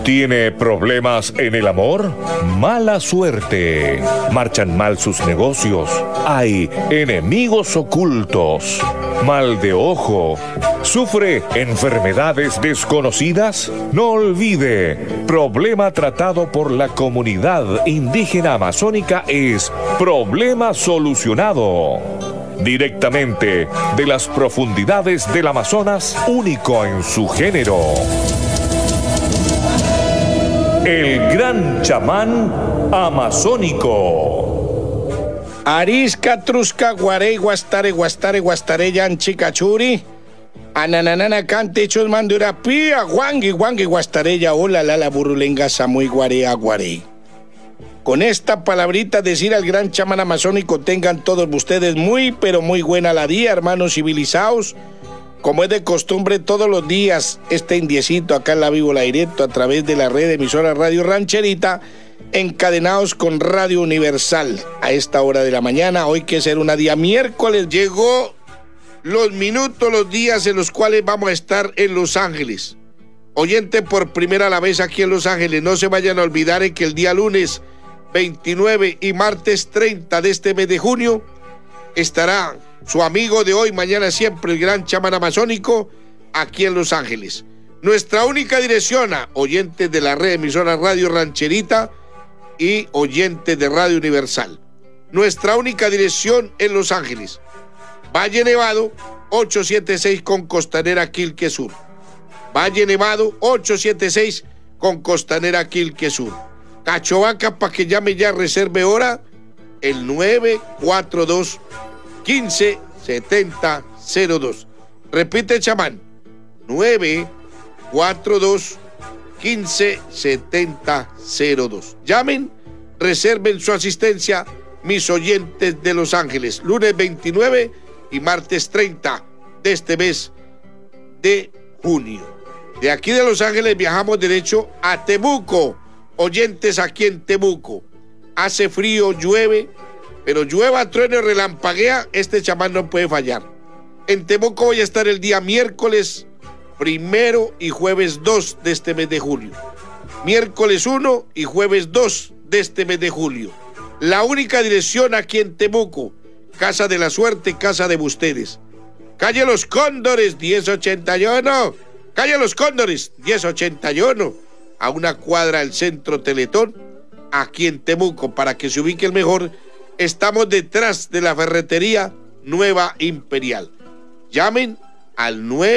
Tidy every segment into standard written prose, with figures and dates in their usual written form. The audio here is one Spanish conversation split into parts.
¿Tiene problemas en el amor? Mala suerte. ¿Marchan mal sus negocios? ¿Hay enemigos ocultos? ¿Mal de ojo? ¿Sufre enfermedades desconocidas? No olvide, problema tratado por la comunidad indígena amazónica es problema solucionado. Directamente de las profundidades del Amazonas, único en su género. El gran chamán amazónico. Arisca, trusca, guarey, guastare, guastare, guastare, yanchi, cachuri. Ananana, cante, chos, mandura, pía, guangui, guangui, guastarella, hola, la burulenga, samuy, guarea, guarey. Con esta palabrita decir al gran chamán amazónico, tengan todos ustedes muy, pero muy buena la día, hermanos civilizados. Como es de costumbre, todos los días, este indiecito acá en la Víbola Directo, a través de la red de emisora Radio Rancherita, encadenados con Radio Universal a esta hora de la mañana. Hoy que será un día miércoles, llegó los minutos, los días en los cuales vamos a estar en Los Ángeles. Oyente por primera vez aquí en Los Ángeles, no se vayan a olvidar que el día lunes 29 y martes 30 de este mes de junio estará su amigo de hoy, mañana siempre, el gran chamán amazónico, aquí en Los Ángeles. Nuestra única dirección a oyentes de la red emisora Radio Rancherita y oyentes de Radio Universal. Nuestra única dirección en Los Ángeles. Valle Nevado, 876 con Costanera Quilque Sur. Valle Nevado, 876 con Costanera Quilque Sur. Cachovaca, para que llame ya, reserve hora, el 942-157002. Repite, chamán, 942-157002. Llamen, reserven su asistencia, mis oyentes de Los Ángeles, lunes 29 y martes 30 de este mes de junio. De aquí de Los Ángeles viajamos derecho a Temuco. Oyentes aquí en Temuco, hace frío, llueve, pero llueva, truene, relampaguea, este chamán no puede fallar. En Temuco voy a estar el día miércoles 1 y jueves 2 de este mes de julio. Miércoles 1 y jueves 2 de este mes de julio. La única dirección aquí en Temuco, Casa de la Suerte, Casa de ustedes. Calle Los Cóndores, 1081. Calle Los Cóndores, 1081. A una cuadra del Centro Teletón, aquí en Temuco, para que se ubiquen mejor. Estamos detrás de la ferretería Nueva Imperial. Llamen al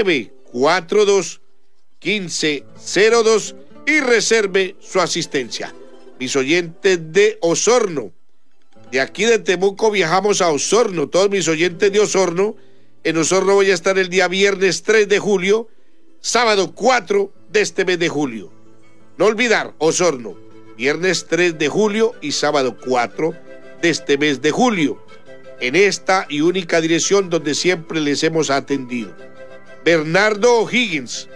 942-1502 y reserve su asistencia. Mis oyentes de Osorno, de aquí de Temuco viajamos a Osorno, todos mis oyentes de Osorno. En Osorno voy a estar el día viernes 3 de julio, sábado 4 de este mes de julio. No olvidar, Osorno, viernes 3 de julio y sábado 4 de este mes de julio, en esta y única dirección donde siempre les hemos atendido. Bernardo O'Higgins,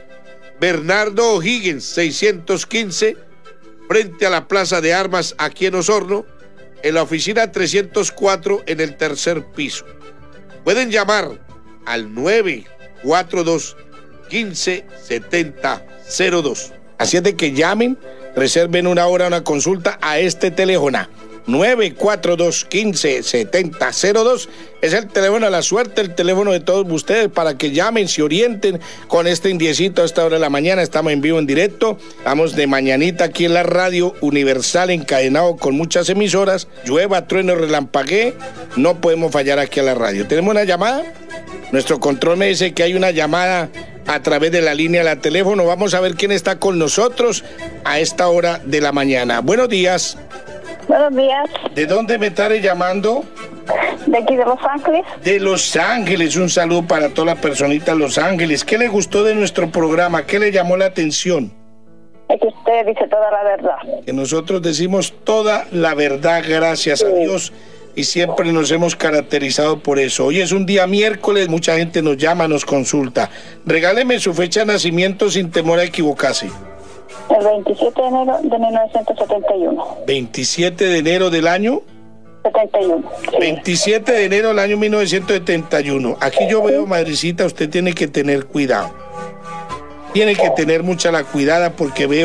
615, frente a la Plaza de Armas aquí en Osorno, en la oficina 304 en el tercer piso. Pueden llamar al 942-157002. Así es de que llamen, reserven una hora, una consulta a este teléfono. 942-157002 es el teléfono de la suerte, el teléfono de todos ustedes para que llamen, se orienten con este indiecito a esta hora de la mañana. Estamos en vivo, en directo, estamos de mañanita aquí en la Radio Universal, encadenado con muchas emisoras. Llueva, trueno, relampaguee, no podemos fallar aquí a la radio. ¿Tenemos una llamada? Nuestro control me dice que hay una llamada a través de la línea de la teléfono. Vamos a ver quién está con nosotros a esta hora de la mañana. Buenos días. Buenos días. ¿De dónde me estaré llamando? De aquí de Los Ángeles. De Los Ángeles, un saludo para todas las personitas de Los Ángeles. ¿Qué le gustó de nuestro programa? ¿Qué le llamó la atención? Es que usted dice toda la verdad. Que nosotros decimos toda la verdad, gracias a Dios, y siempre nos hemos caracterizado por eso. Hoy es un día miércoles, mucha gente nos llama, nos consulta. Regáleme su fecha de nacimiento sin temor a equivocarse. El 27 de enero de 1971. 27 de enero del año 71. Sí. 27 de enero del año 1971. Aquí yo veo, madrecita, usted tiene que tener cuidado. Tiene que tener mucha la cuidada porque veo